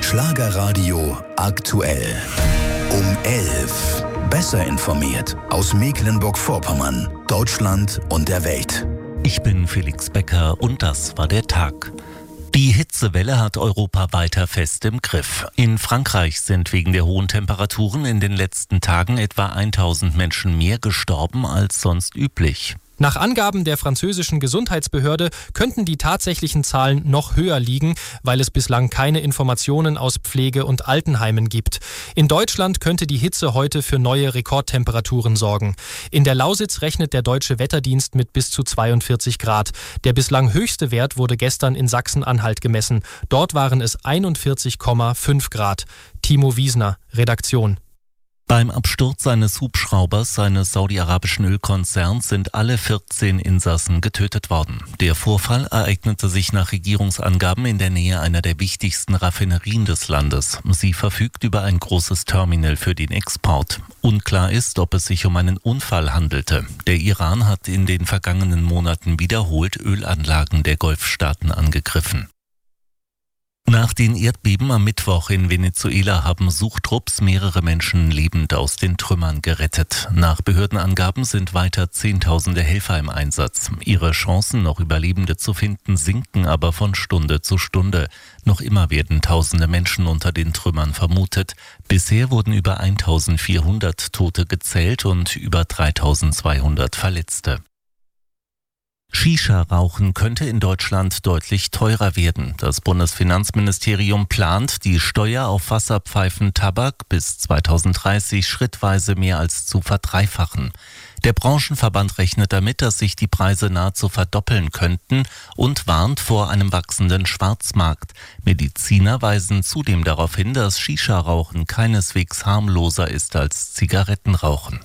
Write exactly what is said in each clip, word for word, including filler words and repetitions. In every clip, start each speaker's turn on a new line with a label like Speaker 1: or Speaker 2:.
Speaker 1: Schlagerradio aktuell. Um elf. Besser informiert aus Mecklenburg-Vorpommern, Deutschland und der Welt.
Speaker 2: Ich bin Felix Becker und das war der Tag. Die Hitzewelle hat Europa weiter fest im Griff. In Frankreich sind wegen der hohen Temperaturen in den letzten Tagen etwa tausend Menschen mehr gestorben als sonst üblich.
Speaker 3: Nach Angaben der französischen Gesundheitsbehörde könnten die tatsächlichen Zahlen noch höher liegen, weil es bislang keine Informationen aus Pflege- und Altenheimen gibt. In Deutschland könnte die Hitze heute für neue Rekordtemperaturen sorgen. In der Lausitz rechnet der Deutsche Wetterdienst mit bis zu zweiundvierzig Grad. Der bislang höchste Wert wurde gestern in Sachsen-Anhalt gemessen. Dort waren es einundvierzig Komma fünf Grad. Timo Wiesner, Redaktion.
Speaker 2: Beim Absturz eines Hubschraubers eines saudi-arabischen Ölkonzerns sind alle vierzehn Insassen getötet worden. Der Vorfall ereignete sich nach Regierungsangaben in der Nähe einer der wichtigsten Raffinerien des Landes. Sie verfügt über ein großes Terminal für den Export. Unklar ist, ob es sich um einen Unfall handelte. Der Iran hat in den vergangenen Monaten wiederholt Ölanlagen der Golfstaaten angegriffen. Nach den Erdbeben am Mittwoch in Venezuela haben Suchtrupps mehrere Menschen lebend aus den Trümmern gerettet. Nach Behördenangaben sind weiter Zehntausende Helfer im Einsatz. Ihre Chancen, noch Überlebende zu finden, sinken aber von Stunde zu Stunde. Noch immer werden tausende Menschen unter den Trümmern vermutet. Bisher wurden über eintausendvierhundert Tote gezählt und über dreitausendzweihundert Verletzte. Shisha-Rauchen könnte in Deutschland deutlich teurer werden. Das Bundesfinanzministerium plant, die Steuer auf Wasserpfeifen Tabak bis zweitausenddreißig schrittweise mehr als zu verdreifachen. Der Branchenverband rechnet damit, dass sich die Preise nahezu verdoppeln könnten und warnt vor einem wachsenden Schwarzmarkt. Mediziner weisen zudem darauf hin, dass Shisha-Rauchen keineswegs harmloser ist als Zigarettenrauchen.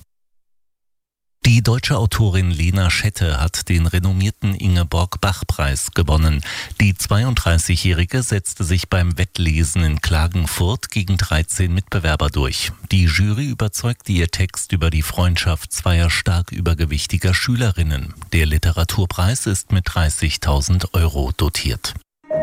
Speaker 2: Die deutsche Autorin Lena Schette hat den renommierten Ingeborg-Bach-Preis gewonnen. Die zweiunddreißigjährige setzte sich beim Wettlesen in Klagenfurt gegen dreizehn Mitbewerber durch. Die Jury überzeugte ihr Text über die Freundschaft zweier stark übergewichtiger Schülerinnen. Der Literaturpreis ist mit dreißigtausend Euro dotiert.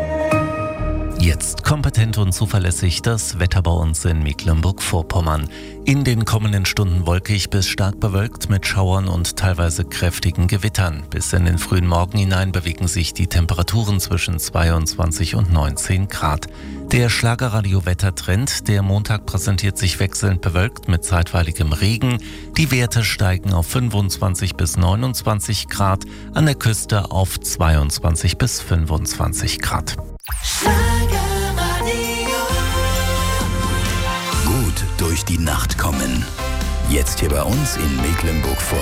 Speaker 2: Jetzt kompetent und zuverlässig das Wetter bei uns in Mecklenburg-Vorpommern. In den kommenden Stunden wolkig bis stark bewölkt mit Schauern und teilweise kräftigen Gewittern. Bis in den frühen Morgen hinein bewegen sich die Temperaturen zwischen zweiundzwanzig und neunzehn Grad. Der Schlagerradio-Wettertrend, der Montag präsentiert sich wechselnd bewölkt mit zeitweiligem Regen. Die Werte steigen auf fünfundzwanzig bis neunundzwanzig Grad, an der Küste auf zweiundzwanzig bis fünfundzwanzig Grad.
Speaker 1: Gut durch die Nacht kommen. Jetzt hier bei uns in Mecklenburg-Vorpommern.